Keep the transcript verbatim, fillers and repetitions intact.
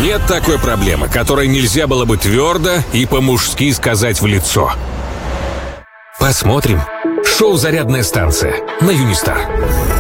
Нет такой проблемы, которой нельзя было бы твердо и по-мужски сказать в лицо. Посмотрим. Шоу «Зарядная станция» на Юнистар.